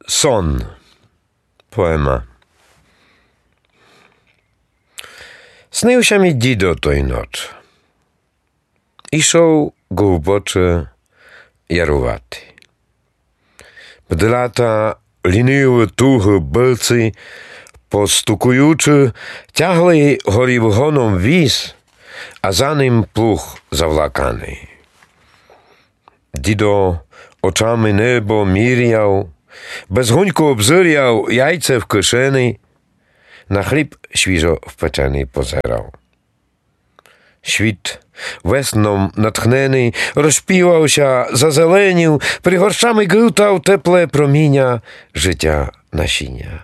Сон. Poema. Снився мій дідо той ноч. Ішов глибоче ярувати. Бдлята ліниво туго билці, постукуючи, тягли горів гоном віз, а за ним плуг завлаканий. Дідо очами небо міряв, безгунько обзиряв яйце в кишені, на хліб świeżo wpečeний позирав. Świt wesną natchneний rozpiłał zazeleніł, пригоршами гилтав тепле проміння життя насіння.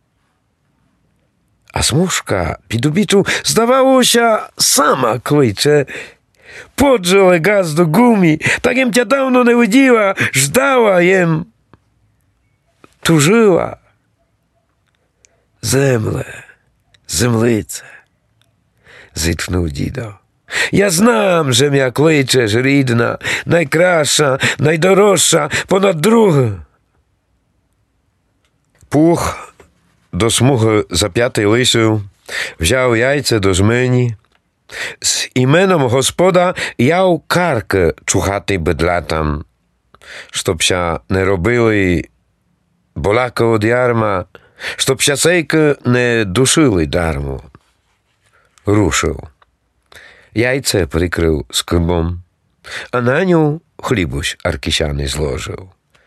А смужка під обіччю, здавалося, сама кличе. Поджеле газ до гумі, так jem тя давно не виділа, ждала jem, тужила. Земле, землице, зітхнув дідо. Я знам, że м'я кличеш, рідна, найкраща, найдорожча, понад друге. Пух до смуги зап'ятий лисів, взяв яйце до жмені, з іменом Господа яв карки чухати бедлатам, штопся не робили боляка од ярма, щоб сясейки не душили дармо. Рушив. Яйце прикрив скибом, а на ню хлібусь аркісяний зложив.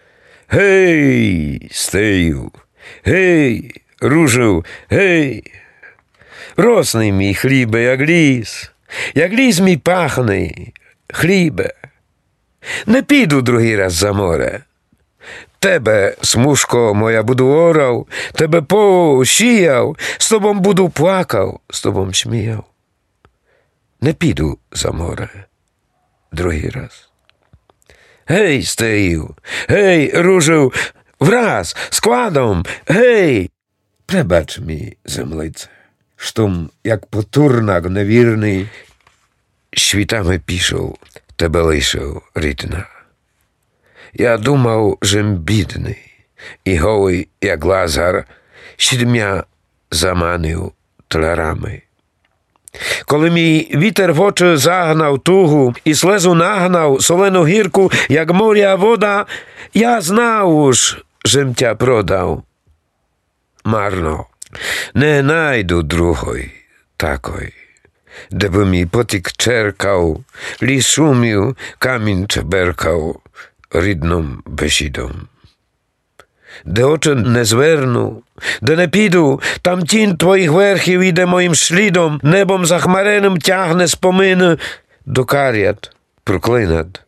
Гей, стею, гей, ружив, гей, росний мій хлібе, як ліс мій пахний, хлібе. Не піду другий раз за море. Тебе, смужко моя, буду орав, тебе посіяв, з тобом буду плакав, з тобом сміяв. Не піду за море другий раз. Гей, стею, гей, ружив, враз, складом, гей. Пребач mi, землице, штом, як потурнак невірний, świtami пішов, тебе лишив, рідна. Я думав, жем бідний, і голий, як Лазар, сідмя заманив тлярами. Коли мій вітер в очі загнав тугу і слезу нагнав солену гірку, як моря вода, я знав уж, жем тя продав. Марно, не найду другої такої, де би мій потік черкав, ліс шумів, камінь чеберкав, рідним бесідом. Де очі не зверну, де не піду, там тінь твоїх верхів іде моїм слідом, небом захмареним тягне спомини до карят проклинат.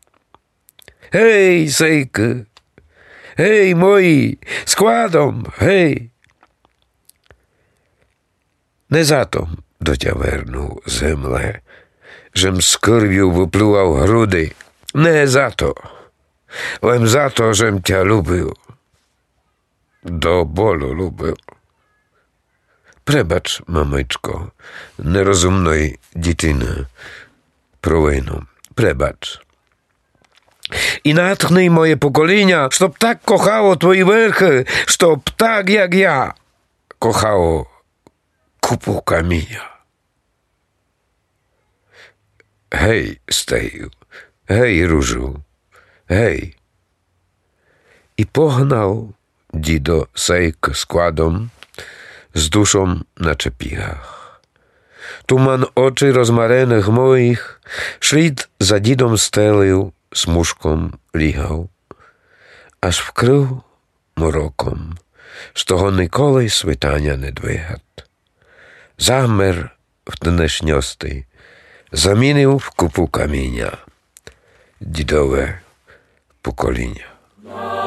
Гей, сейки, гей, мої, складом, гей. Не затом до тя верну, земле, жем з кирв'ю виплював груди, не зато, лем зато, жем тя любив. До болю любив. Пребач, мамичко, нерозумної дитини, провину. Пребач. І натхни моє покоління, щоб так кохало твої верхи, щоб так, як я, кохало купу каміння. Гей, стею, гей, ружу, гей. І погнав дідо сейк складом, з душом на чепігах. Туман очі розмарених моїх, шлід за дідом стелив, смужком лігав, аж вкрив мороком, з того ніколи світання не двигат. Замер в днешньости, замінив в купу каміння дідове покоління.